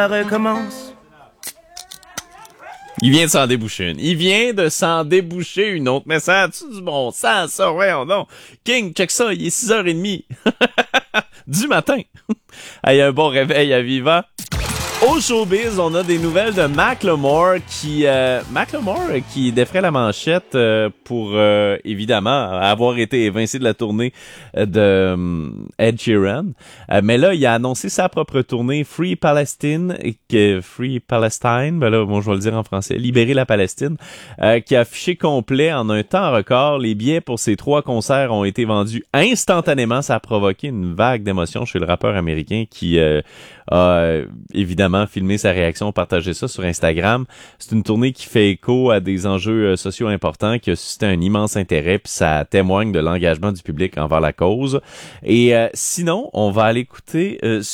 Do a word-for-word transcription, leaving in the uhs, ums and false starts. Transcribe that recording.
recommence. Il vient de s'en déboucher une. Il vient de s'en déboucher une autre. Mais ça a-tu du bon sens, ça? Voyons donc. King, check ça, il est six heures trente du matin. Hey, un bon réveil à Viva. Au showbiz, on a des nouvelles de Macklemore qui euh, Macklemore qui défrait la manchette euh, pour euh, évidemment avoir été évincé de la tournée de euh, Ed Sheeran. Euh, mais là, il a annoncé sa propre tournée Free Palestine et que Free Palestine, ben là, bon, je vais le dire en français, Libérer la Palestine, euh, qui a affiché complet en un temps record. Les billets pour ces trois concerts ont été vendus instantanément. Ça a provoqué une vague d'émotion chez le rappeur américain qui euh, a évidemment filmé sa réaction, partagé ça sur Instagram. C'est une tournée qui fait écho à des enjeux euh, sociaux importants, qui a suscité un immense intérêt, puis ça témoigne de l'engagement du public envers la cause. Et euh, sinon, on va aller écouter euh,